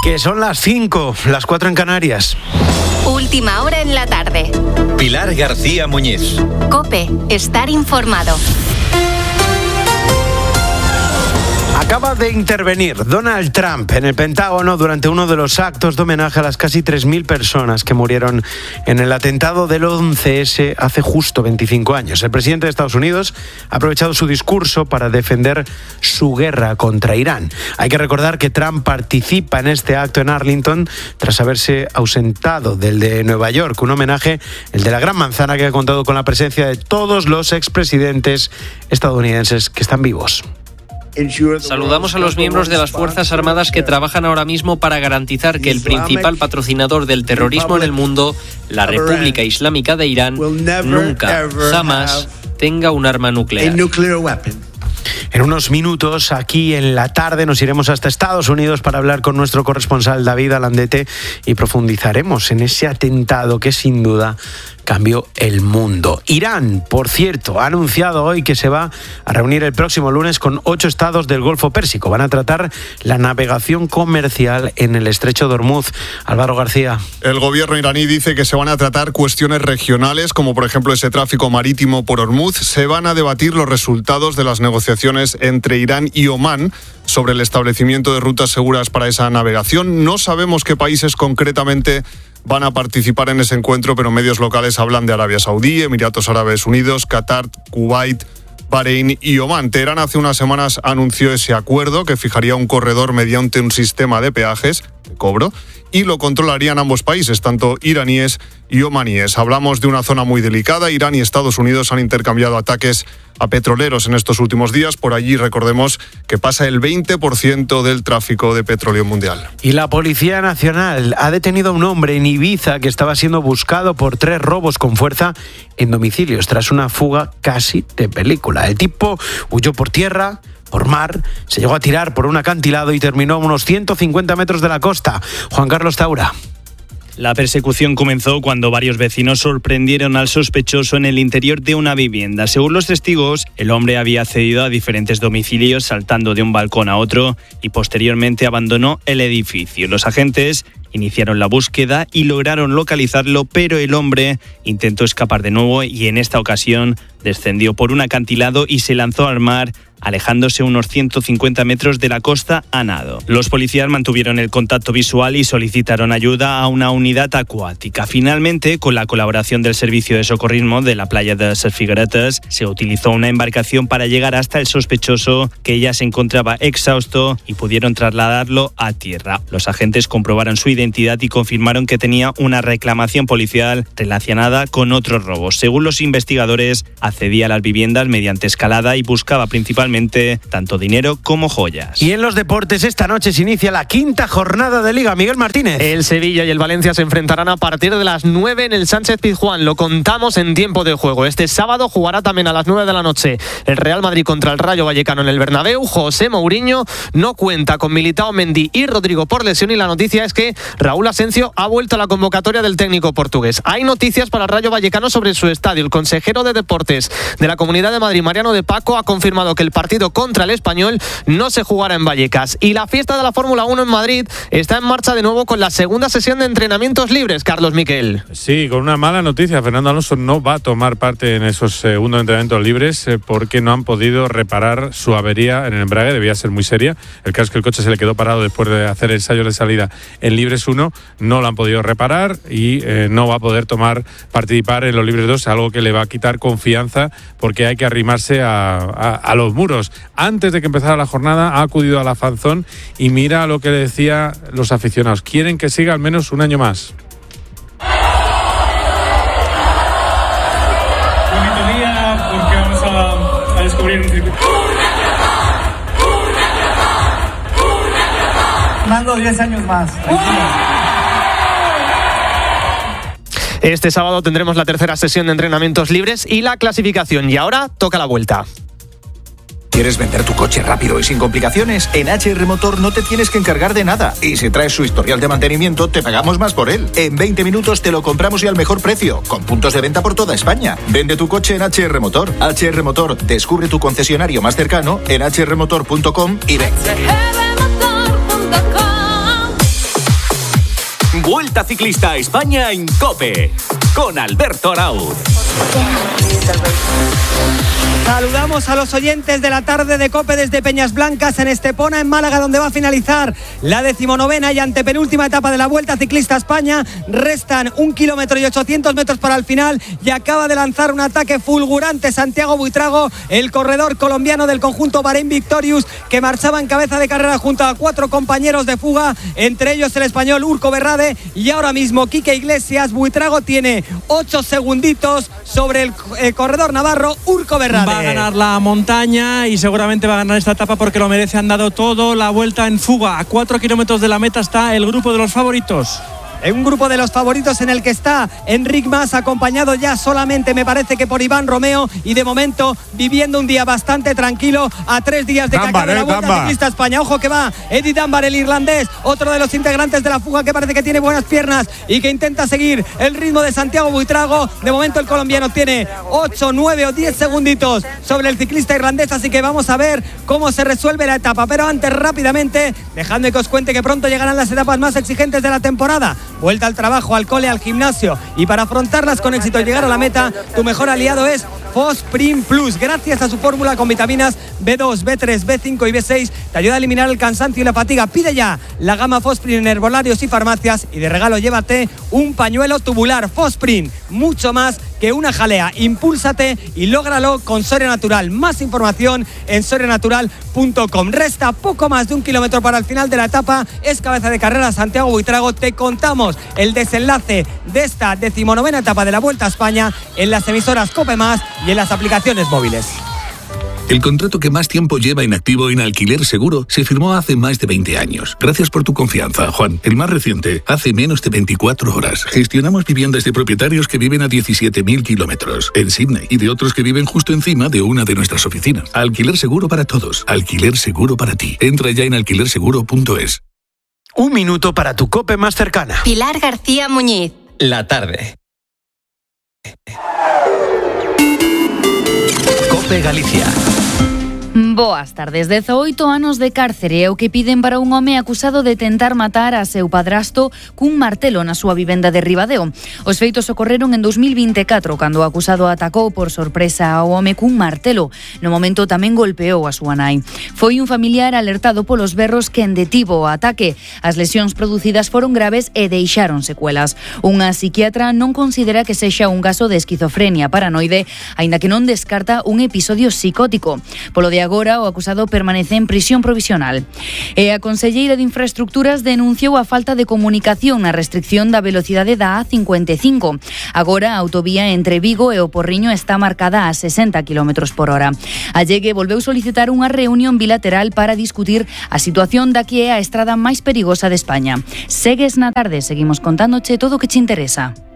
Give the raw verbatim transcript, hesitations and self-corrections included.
Que son las cinco, las cuatro en Canarias. Última hora en la tarde. Pilar García Muñiz. COPE, estar informado. Acaba de intervenir Donald Trump en el Pentágono durante uno de los actos de homenaje a las casi tres mil personas que murieron en el atentado del once ese hace justo veinticinco años. El presidente de Estados Unidos ha aprovechado su discurso para defender su guerra contra Irán. Hay que recordar que Trump participa en este acto en Arlington tras haberse ausentado del de Nueva York, un homenaje, el de la Gran Manzana, que ha contado con la presencia de todos los expresidentes estadounidenses que están vivos. Saludamos a los miembros de las Fuerzas Armadas que trabajan ahora mismo para garantizar que el principal patrocinador del terrorismo en el mundo, la República Islámica de Irán, nunca, jamás tenga un arma nuclear. En unos minutos, aquí en la tarde, nos iremos hasta Estados Unidos para hablar con nuestro corresponsal David Alandete y profundizaremos en ese atentado que sin duda cambió el mundo. Irán, por cierto, ha anunciado hoy que se va a reunir el próximo lunes con ocho estados del Golfo Pérsico. Van a tratar la navegación comercial en el estrecho de Hormuz. Álvaro García. El gobierno iraní dice que se van a tratar cuestiones regionales, como por ejemplo ese tráfico marítimo por Hormuz. Se van a debatir los resultados de las negociaciones entre Irán y Omán sobre el establecimiento de rutas seguras para esa navegación. No sabemos qué países concretamente van a participar en ese encuentro, pero medios locales hablan de Arabia Saudí, Emiratos Árabes Unidos, Qatar, Kuwait, Bahrein y Omán. Teherán hace unas semanas anunció ese acuerdo que fijaría un corredor mediante un sistema de peajes de cobro y lo controlarían ambos países, tanto iraníes y omaníes. Hablamos de una zona muy delicada. Irán y Estados Unidos han intercambiado ataques a petroleros en estos últimos días. Por allí, recordemos que pasa el veinte por ciento del tráfico de petróleo mundial. Y la Policía Nacional ha detenido a un hombre en Ibiza que estaba siendo buscado por tres robos con fuerza en domicilios tras una fuga casi de película. El tipo huyó por tierra, por mar, se llegó a tirar por un acantilado y terminó a unos ciento cincuenta metros de la costa. Juan Carlos Taura. La persecución comenzó cuando varios vecinos sorprendieron al sospechoso en el interior de una vivienda. Según los testigos, el hombre había accedido a diferentes domicilios saltando de un balcón a otro y posteriormente abandonó el edificio. Los agentes iniciaron la búsqueda y lograron localizarlo, pero el hombre intentó escapar de nuevo y en esta ocasión descendió por un acantilado y se lanzó al mar, alejándose unos ciento cincuenta metros de la costa a nado. Los policías mantuvieron el contacto visual y solicitaron ayuda a una unidad acuática. Finalmente, con la colaboración del Servicio de Socorrismo de la playa de Ses Figueretes, se utilizó una embarcación para llegar hasta el sospechoso, que ya se encontraba exhausto, y pudieron trasladarlo a tierra. Los agentes comprobaron su identidad y confirmaron que tenía una reclamación policial relacionada con otros robos. Según los investigadores, accedía a las viviendas mediante escalada y buscaba principalmente tanto dinero como joyas. Y en los deportes, esta noche se inicia la quinta jornada de Liga. Miguel Martínez. El Sevilla y el Valencia se enfrentarán a partir de las nueve en el Sánchez-Pizjuán. Lo contamos en tiempo de juego. Este sábado jugará también a las nueve de la noche el Real Madrid contra el Rayo Vallecano en el Bernabéu. José Mourinho no cuenta con Militao, Mendy y Rodrigo por lesión, y la noticia es que Raúl Asensio ha vuelto a la convocatoria del técnico portugués. Hay noticias para el Rayo Vallecano sobre su estadio. El consejero de Deportes de la Comunidad de Madrid, Mariano de Paco, ha confirmado que el partido contra el Español no se jugará en Vallecas. Y la fiesta de la Fórmula uno en Madrid está en marcha de nuevo con la segunda sesión de entrenamientos libres. Carlos Miquel. Sí, con una mala noticia. Fernando Alonso no va a tomar parte en esos segundos entrenamientos libres eh, porque no han podido reparar su avería en el embrague. Debía ser muy seria. El caso es que el coche se le quedó parado después de hacer ensayos de salida en libres uno. No lo han podido reparar y eh, no va a poder tomar participar en los libres dos, algo que le va a quitar confianza porque hay que arrimarse a, a, a los muros. Antes de que empezara la jornada ha acudido a la fanzón y mira lo que le decía los aficionados. Quieren que siga al menos un año más. Bonito día porque vamos a, a descubrir un circuito. Mando diez años más. Este sábado tendremos la tercera sesión de entrenamientos libres y la clasificación. Y ahora toca la vuelta. ¿Quieres vender tu coche rápido y sin complicaciones? En H R Motor no te tienes que encargar de nada. Y si traes su historial de mantenimiento, te pagamos más por él. En veinte minutos te lo compramos y al mejor precio, con puntos de venta por toda España. Vende tu coche en H R Motor. H R Motor, descubre tu concesionario más cercano en h r motor punto com y ven. Vuelta Ciclista a España en COPE, con Alberto Arauz. Saludamos a los oyentes de la tarde de COPE desde Peñas Blancas, en Estepona, en Málaga, donde va a finalizar la decimonovena y antepenúltima etapa de la Vuelta Ciclista a España. Restan un kilómetro y ochocientos metros para el final y acaba de lanzar un ataque fulgurante Santiago Buitrago, el corredor colombiano del conjunto Bahrein Victorious, que marchaba en cabeza de carrera junto a cuatro compañeros de fuga, entre ellos el español Urco Berrade y ahora mismo Quique Iglesias. Buitrago tiene ocho segunditos sobre el, el corredor navarro Urco Berrade. Va a ganar la montaña y seguramente va a ganar esta etapa porque lo merece. Han dado todo, la vuelta en fuga. A cuatro kilómetros de la meta está el grupo de los favoritos. Un grupo de los favoritos en el que está Enric Mas, acompañado ya solamente, me parece que por Iván Romeo, y de momento viviendo un día bastante tranquilo a tres días de que acabe la Vuelta Ciclista a España. Ojo que va Eddie Dunbar, el irlandés, otro de los integrantes de la fuga, que parece que tiene buenas piernas y que intenta seguir el ritmo de Santiago Buitrago. De momento el colombiano tiene ocho, nueve o diez segunditos sobre el ciclista irlandés, así que vamos a ver cómo se resuelve la etapa. Pero antes, rápidamente, dejadme que os cuente que pronto llegarán las etapas más exigentes de la temporada. Vuelta al trabajo, al cole, al gimnasio, y para afrontarlas con éxito y llegar a la meta, tu mejor aliado es Fosprin Plus. Gracias a su fórmula con vitaminas B dos, B tres, B cinco y B seis, te ayuda a eliminar el cansancio y la fatiga. Pide ya la gama Fosprin en herbolarios y farmacias, y de regalo llévate un pañuelo tubular. Fosprin, mucho más que una jalea. Impúlsate y lógralo con Soria Natural. Más información en soria natural punto com. Resta poco más de un kilómetro para el final de la etapa. Es cabeza de carrera Santiago Buitrago. Te contamos el desenlace de esta decimonovena etapa de la Vuelta a España en las emisoras COPE Más y en las aplicaciones móviles. El contrato que más tiempo lleva inactivo en Alquiler Seguro se firmó hace más de veinte años. Gracias por tu confianza, Juan. El más reciente, hace menos de veinticuatro horas. Gestionamos viviendas de propietarios que viven a diecisiete mil kilómetros en Sydney y de otros que viven justo encima de una de nuestras oficinas. Alquiler Seguro para todos. Alquiler Seguro para ti. Entra ya en alquiler seguro punto es. Un minuto para tu COPE más cercana. Pilar García Muñiz. La tarde. COPE Galicia. Boas tardes. dezaoito anos de cárcere é o que piden para un home acusado de tentar matar a seu padrasto cun martelo na súa vivenda de Ribadeo. Os feitos ocorreron en dos mil vinte e catro, cando o acusado atacou por sorpresa ao home cun martelo. No momento tamén golpeou a súa nai. Foi un familiar alertado polos berros quen detivo o ataque. As lesións producidas foron graves e deixaron secuelas. Unha psiquiatra non considera que sexa un caso de esquizofrenia paranoide, aínda que non descarta un episodio psicótico. Polo de agora, o acusado permanece en prisión provisional. E a conselleira de Infraestructuras denunciou a falta de comunicación na restricción da velocidade da A cincuenta e cinco. Agora, a autovía entre Vigo e o Porriño está marcada a sesenta kilómetros por hora. A Llegue volveu solicitar unha reunión bilateral para discutir a situación da que é a estrada máis perigosa de España. Segues na tarde, seguimos contándoche todo o que te interesa.